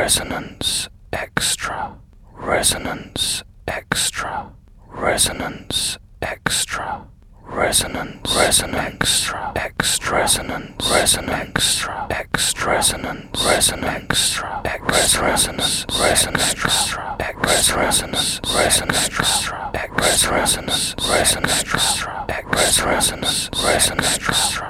Resonance Extra, Resonance Extra, Resonance Extra, Resonance, Resonance Extra, Resonance, Resonance Extra, Resonance, Resonance Extra, Resonance, Resonance Extra, Resonance, Resonance Extra, Resonance, Resonance Extra, Resonance, Resonance Extra.